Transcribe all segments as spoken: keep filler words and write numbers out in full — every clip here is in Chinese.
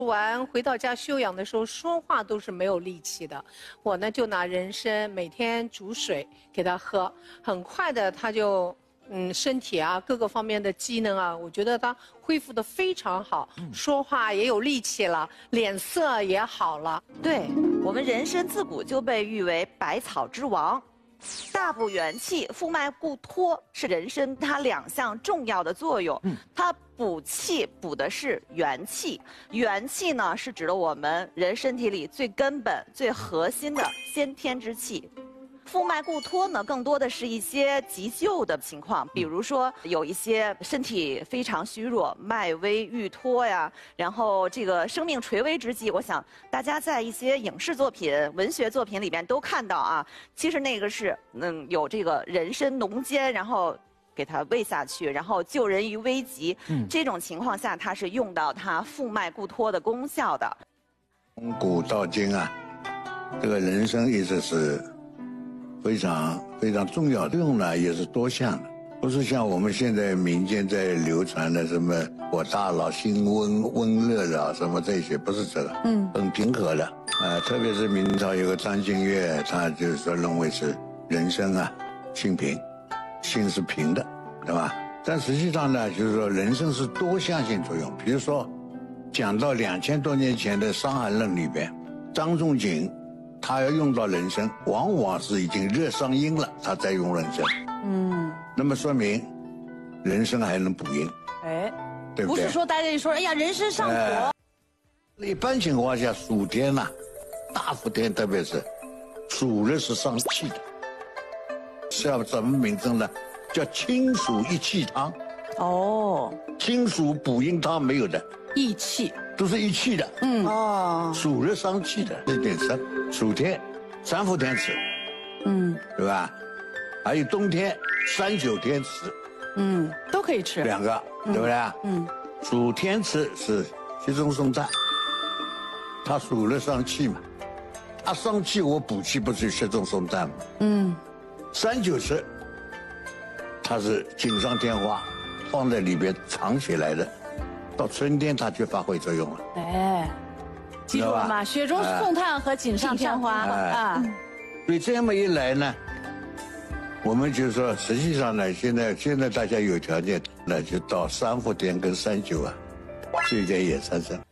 完回到家休养的时候，说话都是没有力气的。我呢就拿人参每天煮水给他喝，很快的他就嗯身体啊各个方面的机能啊，我觉得他恢复的非常好，说话也有力气了，脸色也好了。 对，我们人参自古就被誉为百草之王。 大补元气、复脉固脱是人参它两项重要的作用。嗯，它补气补的是元气，元气呢是指的我们人身体里最根本、最核心的先天之气。 复脉固脱呢，更多的是一些急救的情况，比如说有一些身体非常虚弱、脉微欲脱呀，然后这个生命垂危之际，我想大家在一些影视作品、文学作品里边都看到啊。其实那个是嗯有这个人参浓煎，然后给它喂下去，然后救人于危急。嗯，这种情况下，它是用到它复脉固脱的功效的。 从古到今啊，这个人参一直是 非常非常重要的用呢，也是多项的，不是像我们现在民间在流传的什么我大脑心温温热的啊，什么这些，不是这个，嗯，很平和的，呃，特别是明朝有个张敬岳，他就是说认为是人参啊，性平，性是平的，对吧？但实际上呢，就是说人参是多项性作用，比如说讲到两千多年前的《伤寒论》里边，张仲景 他要用到人参，往往是已经热伤阴了，他再用人参。嗯，那么说明人参还能补阴。哎，对不对？ 不是说大家一说，哎呀，人参上火。呃、 一般情况下，暑天呐、啊，大伏天特别是，暑热是伤气的。是要怎么名称呢？叫清暑益气汤。哦，清暑补阴汤没有的。 益气。 都是益气的，嗯哦，暑热伤气的这点参，暑天三伏天吃，嗯，对吧？还有冬天三九天吃， 嗯，都可以吃两个，对不对？嗯，暑天吃是雪中送炭，它暑热伤气嘛，它伤气我补气不是雪中送炭嘛？嗯，三九吃，它是锦上添花，放在里边藏起来的。 到春天它就发挥作用了。哎， 记住了吗？雪中送炭和锦上添花啊。 所以这么一来呢，我们就说，实际上呢，现在现在大家有条件，那就到三伏天跟三九啊，这点野山参。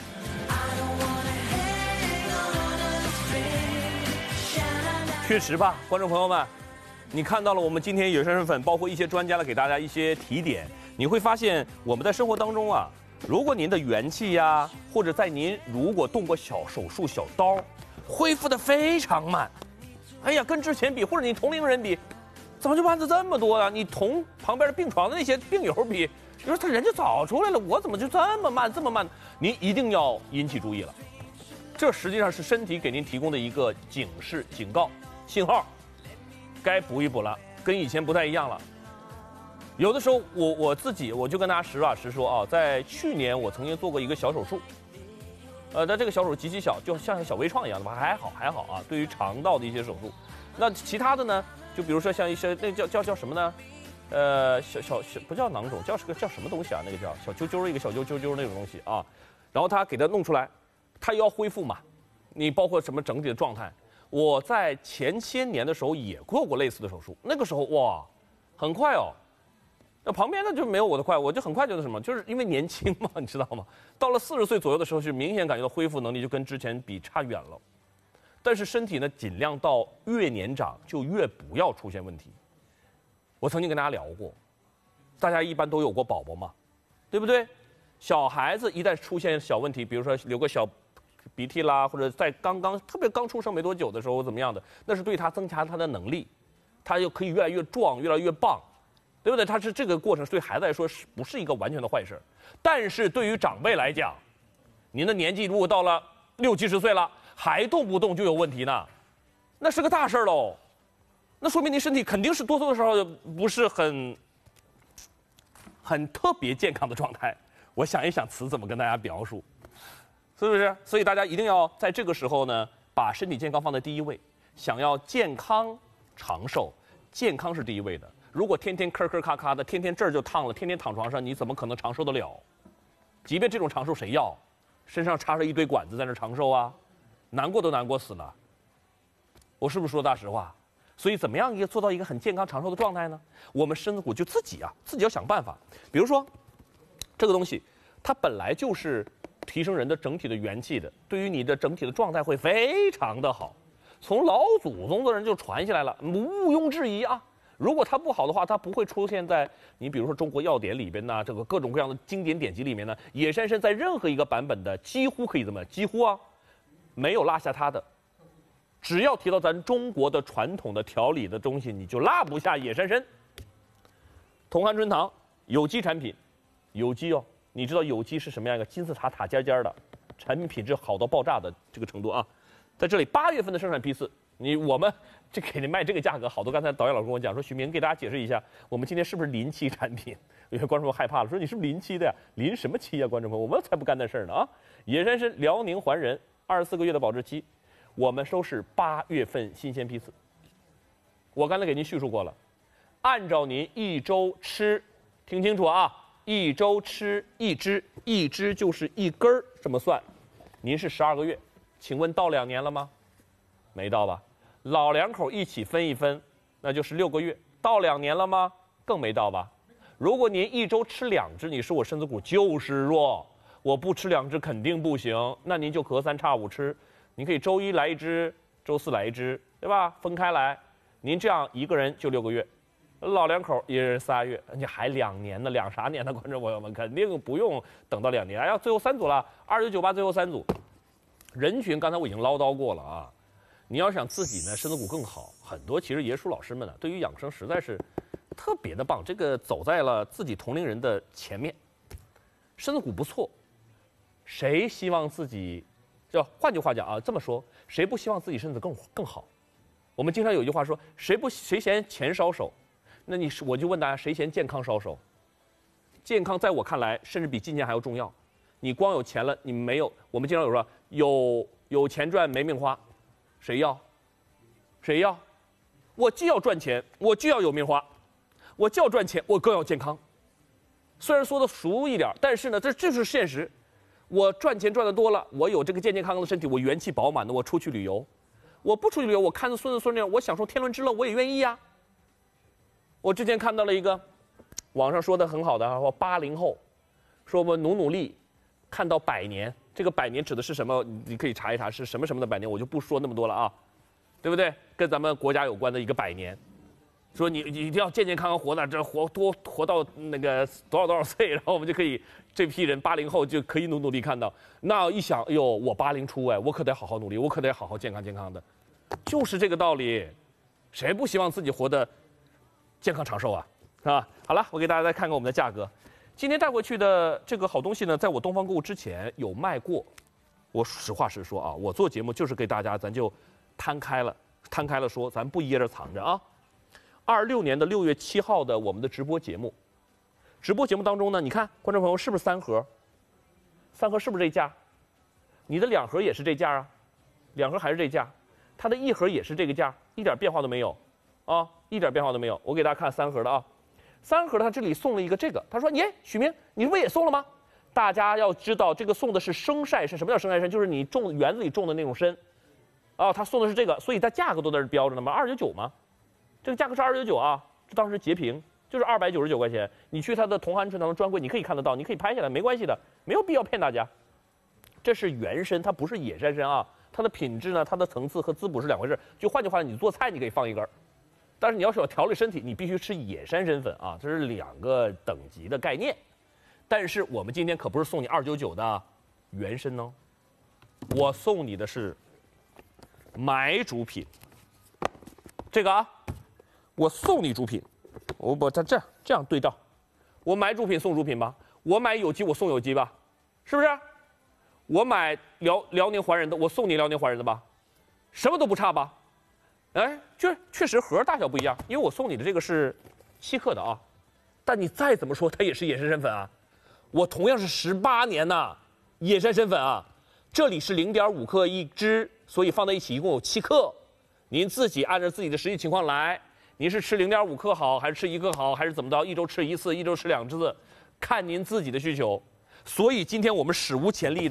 确实吧，观众朋友们，你看到了我们今天野山参粉，包括一些专家来给大家一些提点。 你会发现，我们在生活当中啊，如果您的元气呀，或者在您如果动过小手术、小刀，恢复的非常慢。哎呀，跟之前比，或者你同龄人比，怎么就慢的这么多呢？你同旁边的病床的那些病友比，你说他人就早出来了，我怎么就这么慢，这么慢？您一定要引起注意了。这实际上是身体给您提供的一个警示、警告信号，该补一补了，跟以前不太一样了。 有的时候，我我自己我就跟大家实话实说啊，在去年我曾经做过一个小手术，呃，但这个小手术极其小，就像小微创一样的吧，还好还好啊。对于肠道的一些手术，那其他的呢，就比如说像一些那叫叫叫什么呢？呃，小小小不叫囊肿，叫是个叫什么东西啊？那个叫小揪揪一个小揪揪揪那种东西啊。然后他给它弄出来，他又要恢复嘛，你包括什么整体的状态。我在前些年的时候也做过类似的手术，那个时候哇，很快哦。 那旁边的就没有我的快，我就很快就是什么，就是因为年轻嘛，你知道吗？到了四十岁左右的时候，是明显感觉到恢复能力就跟之前比差远了。但是身体呢，尽量到越年长就越不要出现问题。我曾经跟大家聊过，大家一般都有过宝宝嘛，对不对？小孩子一旦出现小问题，比如说流个小鼻涕啦，或者在刚刚特别刚出生没多久的时候怎么样的，那是对他增强他的能力，他就可以越来越壮，越来越棒。 对不对？它是这个过程，对孩子来说是不是一个完全的坏事？但是对于长辈来讲，您的年纪如果到了六七十岁了，还动不动就有问题呢，那是个大事喽。那说明您身体肯定是多多少少不是很很特别健康的状态。我想一想词怎么跟大家描述，是不是？所以大家一定要在这个时候呢，把身体健康放在第一位。想要健康长寿，健康是第一位的。 如果天天吭吭咔咔的，天天这儿就烫了，天天躺床上，你怎么可能长寿得了？即便这种长寿谁要， 身上插着一堆管子在那长寿啊，难过都难过死了。我是不是说大实话？所以怎么样也做到一个很健康长寿的状态呢？我们身子骨就自己啊，自己要想办法。比如说，这个东西，它本来就是提升人的整体的元气的，对于你的整体的状态会非常的好。从老祖宗的人就传下来了，毋庸置疑啊。如果它不好的话，它不会出现在你比如说中国药典里边呢，这个各种各样的经典典籍里面呢。野山参在任何一个版本的几乎可以这么几乎啊，没有落下它的。只要提到咱中国的传统的调理的东西，你就落不下野山参。同酣春堂有机产品，有机哦，你知道有机是什么样一个金字塔塔尖尖的，产品品质好到爆炸的这个程度啊。在这里八月份的生产批次，你我们这给你卖这个价格，好多刚才导演老师跟我讲说，许明给大家解释一下，我们今天是不是临期产品？有些观众害怕了，说你是不是临期的呀？临什么期呀？观众朋友，我们才不干那事儿呢啊！野山参辽宁环仁二十四个月的保质期。我们收是八月份新鲜批次。我刚才给您叙述过了，按照您一周吃，听清楚啊，一周吃一支，一支就是一根儿，这么算，您是十二个月，请问到两年了吗？没到吧？老两口一起分一分，那就是六个月，到两年了吗？更没到吧？如果您一周吃两支，你说我身子骨就是弱，我不吃两支肯定不行，那您就隔三差五吃。你可以周一来一支，周四来一支，对吧？分开来，您这样一个人就六个月，老两口一人仨月，你还两年呢？两啥年呢？观众朋友们肯定不用等到两年，要最后三组了，二九九八最后三组。人群刚才我已经唠叨过了啊，你要想自己呢身子骨更好，很多其实爷叔老师们呢对于养生实在是特别的棒，这个走在了自己同龄人的前面，身子骨不错，谁希望自己？就换句话讲啊，这么说，谁不希望自己身子更更好？我们经常有一句话说，谁不谁嫌钱烧手？那你我就问大家，谁嫌健康烧手？健康在我看来，甚至比金钱还要重要。你光有钱了，你没有，我们经常有说有有钱赚没命花，谁要？谁要？我既要赚钱，我就要有命花，我就要赚钱，我更要健康。虽然说的俗一点，但是呢，这这是现实。我赚钱赚得多了，我有这个健健康康的身体，我元气饱满的，我出去旅游。我不出去旅游，我看着孙子孙女，我享受天伦之乐，我也愿意呀、啊。我之前看到了一个网上说的很好的，说八零后，说我们努努力，看到百年。这个百年指的是什么？你可以查一查是什么什么的百年，我就不说那么多了啊，对不对？跟咱们国家有关的一个百年。说你你一定要健健康康活的，这活多活到那个多少多少岁，然后我们就可以这批人八零后就可以努努力看到。那一想，哎呦，我八零初哎，我可得好好努力，我可得好好健康健康的，就是这个道理。谁不希望自己活得健康长寿啊？是吧？好了，我给大家再看看我们的价格。今天带回去的这个好东西呢，在我东方购物之前有卖过。我实话实说啊，我做节目就是给大家，咱就摊开了，摊开了说，咱不掖着藏着啊。二六年的六月七号的我们的直播节目，直播节目当中呢，你看观众朋友是不是三盒？三盒是不是这价？你的两盒也是这价啊，两盒还是这价，它的一盒也是这个价，一点变化都没有，啊，一点变化都没有。我给大家看三盒的啊，三盒的它这里送了一个这个，他说耶，许明你不也送了吗？大家要知道这个送的是生晒参，什么叫生晒参？就是你种园子里种的那种参，啊，他送的是这个，所以它价格都在这标着呢嘛，二九九吗？这个价格是二九九啊，这当时截屏就是二百九十九块钱。你去它的同酣春堂的专柜，你可以看得到，你可以拍下来，没关系的，没有必要骗大家。这是原参，它不是野山参啊，它的品质呢，它的层次和滋补是两回事。就换句话，你做菜你可以放一根，但是你要是要调理身体，你必须吃野山参粉啊，这是两个等级的概念。但是我们今天可不是送你二九九的原参哦，我送你的是买主品，这个啊。我送你主品，我不他这样这样对照，我买主品送主品吧，我买有机我送有机吧，是不是？我买辽辽宁环仁的，我送你辽宁环仁的吧，什么都不差吧？哎，确确实盒大小不一样，因为我送你的这个是七克的啊，但你再怎么说它也是野山参粉啊，我同样是十八年呐，野山参粉啊，这里是零点五克一支，所以放在一起一共有七克，您自己按照自己的实际情况来。您是吃零点五克好，还是吃一克好，还是怎么着？一周吃一次，一周吃两次，看您自己的需求。所以今天我们史无前例的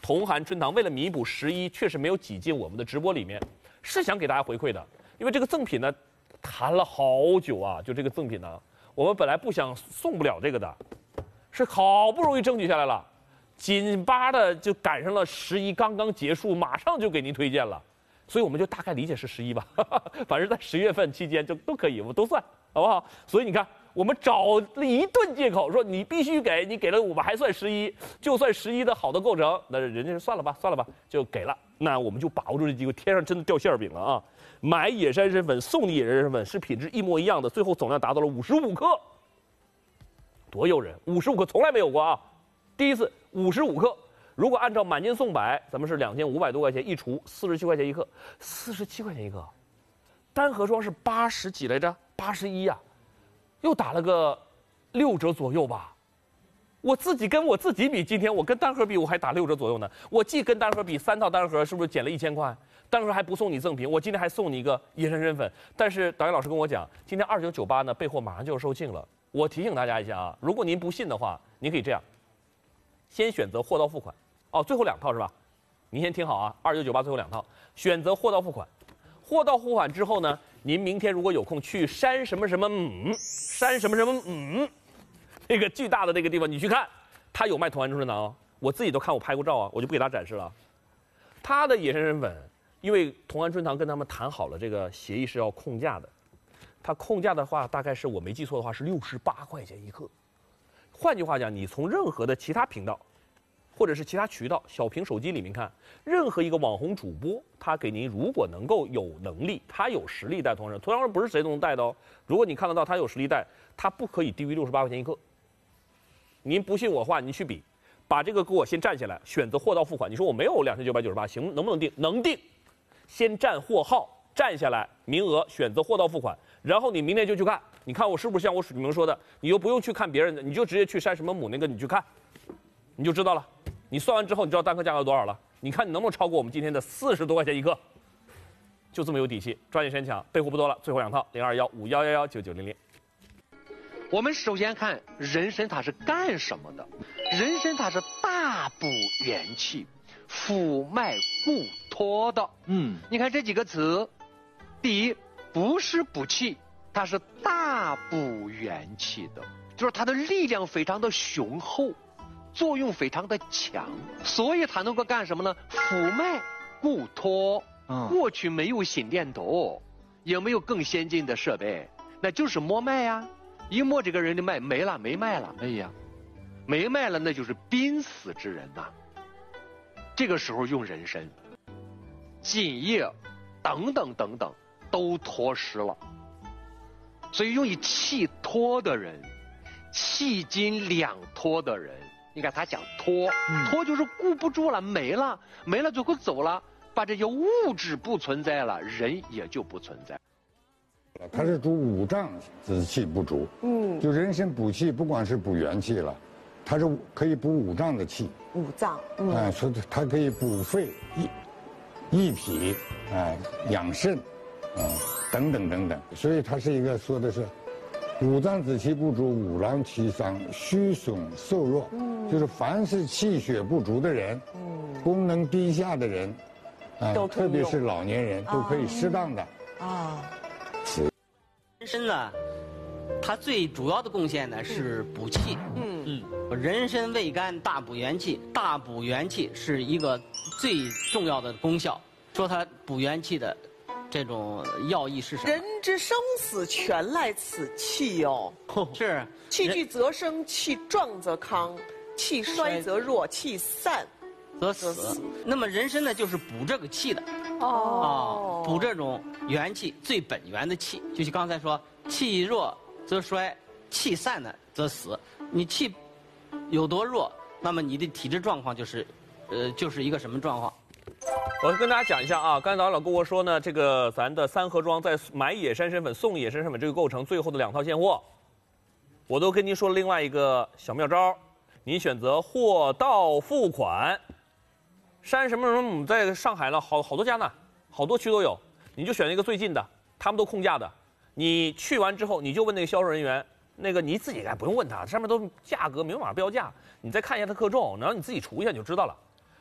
同韩春堂为了弥补十一确实没有挤进我们的直播里面，是想给大家回馈的，因为这个赠品呢，谈了好久啊，就这个赠品呢，我们本来不想送不了这个的，是好不容易争取下来了，紧巴的就赶上了十一刚刚结束，马上就给您推荐了，所以我们就大概理解是十一吧，反正在十月份期间就都可以，我们都算，好不好？所以你看。我们找了一顿借口，说你必须给，你给了我们还算十一，就算十一的好的构成，那人家算了吧，算了吧，就给了。那我们就把握住这机会，天上真的掉馅饼了啊！买野山参粉送你野山参粉，是品质一模一样的，最后总量达到了五十五克，多诱人！五十五克从来没有过啊，第一次五十五克。如果按照满斤送百，咱们是两千五百多块钱一除，四十七块钱一克，四十七块钱一克，单盒装是八十几来着，八十一呀。又打了个六折左右吧，我自己跟我自己比，今天我跟单盒比，我还打六折左右呢。我既跟单盒比，三套单盒是不是减了一千块？单盒还不送你赠品，我今天还送你一个野山参粉。但是导演老师跟我讲，今天二九九八呢，备货马上就要售罄了。我提醒大家一下啊，如果您不信的话，您可以这样，先选择货到付款。哦，最后两套是吧？您先听好啊，二九九八最后两套，选择货到付款。货到付款之后呢，您明天如果有空去山什么什么嗯。山什么什么嗯，那个巨大的那个地方，你去看，他有卖同韩春堂哦，我自己都看，我拍过照啊，我就不给大家展示了。他的野山参粉，因为同韩春堂跟他们谈好了这个协议是要控价的，他控价的话，大概是我没记错的话是六十八块钱一克。换句话讲，你从任何的其他频道，或者是其他渠道，小屏手机里面看，任何一个网红主播，他给您如果能够有能力，他有实力带同仁，同仁不是谁都能带的哦。如果你看得到他有实力带，他不可以低于六十八块钱一克。您不信我话，您去比，把这个给我先占下来，选择货到付款。你说我没有两千九百九十八，行，能不能定？能定，先占货号，占下来名额，选择货到付款，然后你明天就去看，你看我是不是像我水明说的，你就不用去看别人的，你就直接去山什么母那个你去看，你就知道了。你算完之后，你知道单颗价格多少了？你看你能不能超过我们今天的四十多块钱一克？就这么有底气，抓紧时间抢，备货不多了，最后两套零二幺五幺幺幺九九零零。 我们首先看人参它是干什么的？人参它是大补元气、辅脉固脱的。嗯，你看这几个词，第一不是补气，它是大补元气的，就是它的力量非常的雄厚。作用非常的强，所以它能够干什么呢？辅脉固脱。嗯，过去没有心电图，也没有更先进的设备，那就是摸脉呀。一摸这个人的脉没了，没脉了，哎呀，没脉了，那就是濒死之人呐。这个时候用人参、津液等等等等都脱失了，所以用以气脱的人，气津两脱的人。你看他讲脱，脱就是固不住了，没了，没了，最后走了，把这些物质不存在了，人也就不存在。 它是主五脏之气不足，嗯，就人参补气，不光是补元气了，它是可以补五脏的气。 五脏，嗯， 哎，说它可以补肺、益益脾，哎，养肾，啊，等等等等，所以它是一个说的是。五脏之气不足，五脏气伤，虚损瘦弱。嗯，就是凡是气血不足的人，嗯，功能低下的人，啊，特别是老年人，都可以适当的啊吃。人参呢，它最主要的贡献呢是补气。嗯嗯，人参味甘，大补元气，大补元气是一个最重要的功效。说它补元气的。这种要义是什么？ 人之生死全赖此气哟。 是， 气聚则生，气壮则康，气衰则弱，气散则死。那么人参呢，就是补这个气的。哦。啊，补这种元气最本源的气，就像刚才说，气弱则衰，气散呢则死。你气有多弱，那么你的体质状况就是，呃，就是一个什么状况？ 我跟大家讲一下啊，刚才导演老跟我说呢，这个咱的三盒装在买野山参粉送野山参粉这个构成，最后的两套现货，我都跟您说了另外一个小妙招，您选择货到付款。山什么什么母在上海了，好好多家呢，好多区都有，你就选一个最近的，他们都控价的。你去完之后，你就问那个销售人员，那个你自己哎不用问他，上面都价格明码标价，你再看一下它克重，然后你自己除一下你就知道了。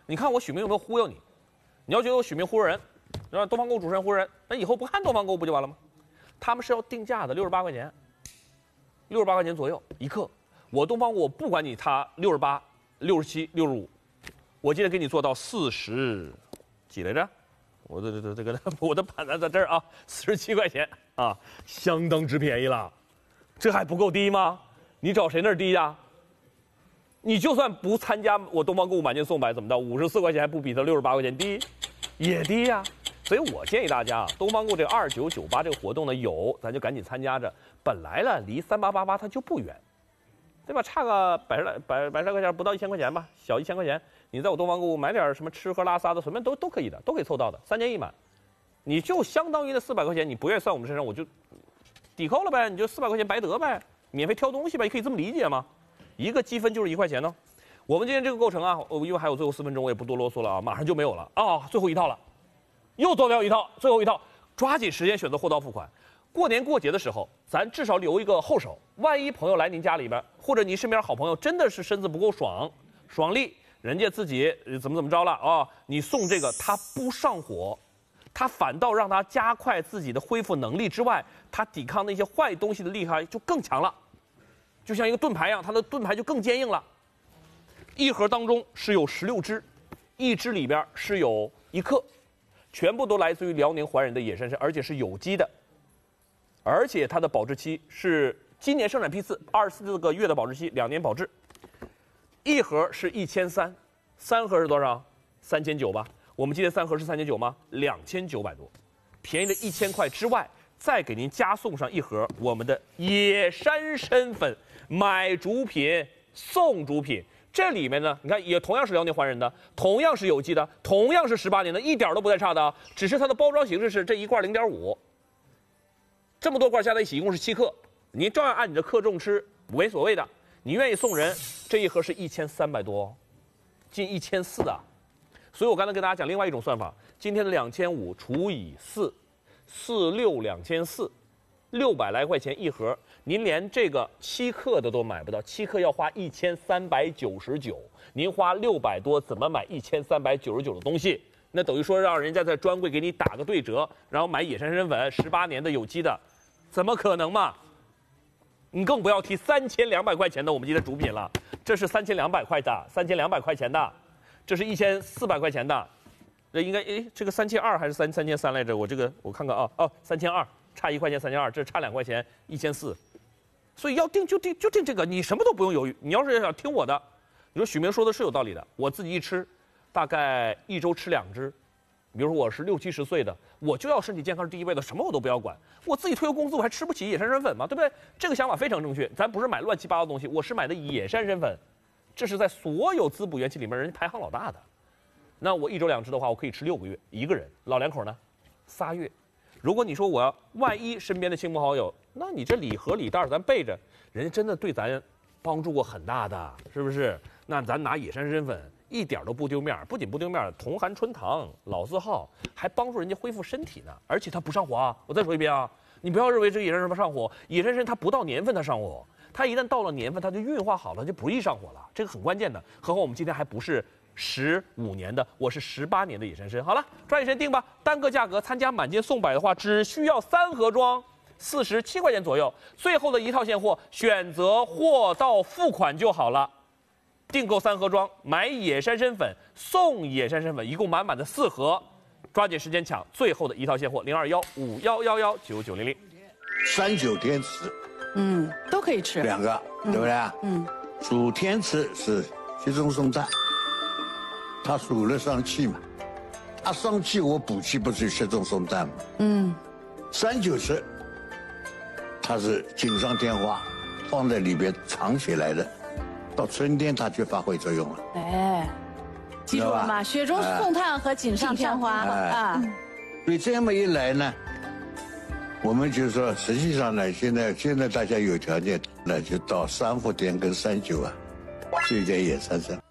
你看我许明有没有忽悠你？你要觉得我许明忽悠人，让东方购物主持人忽悠人，那以后不看东方购物不就完了吗？他们是要定价的，六十八块钱，六十八块钱左右一克。我东方购物不管你它六十八、六十七、六十五，我今天给你做到四十几来着？我的这这这个我的盘子在这儿啊，四十七块钱啊，相当之便宜了，这还不够低吗？你找谁那儿低呀？你就算不参加我东方购物买件送百，怎么着？五十四块钱还不比它六十八块钱低，也低呀。所以我建议大家啊，东方购这个二九九八这个活动呢有，咱就赶紧参加着。本来呢离三八八八它就不远，对吧？差个百十来百百十来块钱，不到一千块钱吧，小一千块钱，你在我东方购物买点什么吃喝拉撒的，随便都都可以的，都可以凑到的，三件一满，你就相当于那四百块钱，你不愿意算我们身上，我就抵扣了呗，你就四百块钱白得呗，免费挑东西呗，可以这么理解吗？一个积分就是一块钱呢。我们今天这个构成啊，因为还有最后四分钟，我也不多啰嗦了啊，马上就没有了啊、哦，最后一套了，又多掉一套，最后一套，抓紧时间选择货到付款。过年过节的时候，咱至少留一个后手，万一朋友来您家里边，或者您身边好朋友真的是身子不够爽，爽利，人家自己怎么怎么着了啊、哦，你送这个他不上火，他反倒让他加快自己的恢复能力之外，他抵抗那些坏东西的厉害就更强了。就像一个盾牌一样，它的盾牌就更坚硬了。一盒当中是有十六支，一支里边是有一克，全部都来自于辽宁怀仁的野山参，而且是有机的，而且它的保质期是今年生产批次，二十四个月的保质期，两年保质。一盒是一千三，三盒是多少？三千九吧。我们今天三盒是三千九吗？两千九百多，便宜了一千块之外，再给您加送上一盒我们的野山参粉。买主品送主品，这里面呢，你看也同样是辽宁怀仁的，同样是有机的，同样是十八年的，一点都不带差的啊。只是它的包装形式是这一罐零点五，这么多罐加在一起一共是七克，您照样按你的克重吃，没所谓的。你愿意送人，这一盒是一千三百多，近一千四啊。所以我刚才跟大家讲另外一种算法，今天的两千五除以四，四六两千四，六百来块钱一盒。您连这个七克的都买不到，七克要花一千三百九十九，您花六百多，怎么买一千三百九十九的东西？那等于说让人家在专柜给你打个对折，然后买野山参粉，十八年的有机的，怎么可能嘛？你更不要提三千两百块钱的我们今天主品了，这是三千两百块的，三千两百块钱的，这是一千四百块钱的，这应该诶，这个三千二还是三三千三来着？我这个我看看啊，哦，三千二，差一块钱三千二，这差两块钱一千四。所以要定就定就定这个，你什么都不用犹豫。你要是想听我的，你说许明说的是有道理的。我自己一吃，大概一周吃两只。比如说我是六七十岁的，我就要身体健康是第一位的，什么我都不要管。我自己退休工资我还吃不起野山参粉吗？对不对？这个想法非常正确。咱不是买乱七八糟的东西，我是买的野山参粉，这是在所有滋补元气里面人排行老大的。那我一周两只的话，我可以吃六个月，一个人老两口呢，仨月。如果你说我要万一身边的亲朋好友，那你这礼盒礼袋咱备着，人家真的对咱帮助过很大的，是不是？那咱拿野山参粉一点都不丢面，不仅不丢面，同含春糖、老字号，还帮助人家恢复身体呢，而且它不上火啊！我再说一遍啊，你不要认为这个野山参上火，野山参它不到年份它上火，它一旦到了年份，它就运化好了，就不易上火了，这个很关键的。何况我们今天还不是十五年的，我是十八年的野山参。好了，抓紧时间定吧。单个价格参加满减送百的话，只需要三盒装，四十七块钱左右。最后的一套现货，选择货到付款就好了。订购三盒装，买野山参粉送野山参粉，一共满满的四盒。抓紧时间抢最后的一套现货，零二幺五幺幺幺九九零零。 三九天池， 嗯，都可以吃两个，对不对？嗯，属天池是雪中送炭。他属了伤气嘛，他伤气我补气不是雪中送炭嘛。嗯，三九十，它是锦上添花，放在里边藏起来的，到春天它就发挥作用了。 哎，记住了吗？雪中送炭和锦上添花啊。 所以这么一来呢，我们就说，实际上呢，现在现在大家有条件，那就到三伏天跟三九啊，吃一点野山参。